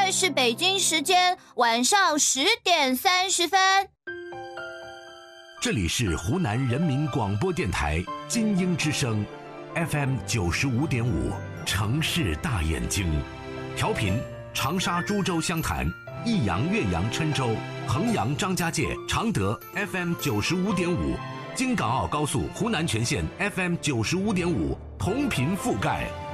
在是北京时间晚上10:30。 这里是湖南人民广播电台金鹰之声 FM 95.5，城市大眼睛，调频长沙、株洲、湘潭、益阳、岳阳、郴州、衡阳、张家界、常德 FM 95.5，京港澳高速湖南全线 FM 95.5，同频覆盖。